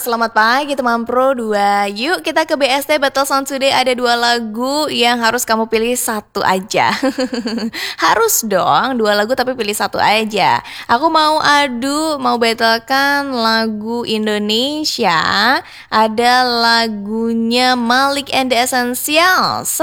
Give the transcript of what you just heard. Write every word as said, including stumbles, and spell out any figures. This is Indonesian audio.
selamat pagi teman Pro dua. Yuk kita ke B S D Battle Sound Today. Ada dua lagu yang harus kamu pilih satu aja. Harus dong dua lagu tapi pilih satu aja. Aku mau adu, mau battlekan lagu Indonesia. Ada lagunya Malik and the Essentials.